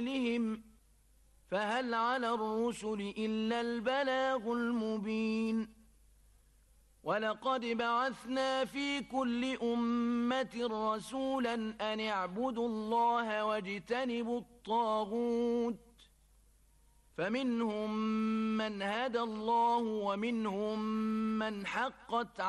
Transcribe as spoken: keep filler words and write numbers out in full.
فهل على الرسل إلا البلاغ المبين ولقد بعثنا في كل أمة رسولا أن اعبدوا الله واجتنبوا الطاغوت فمنهم من هدى الله ومنهم من حقت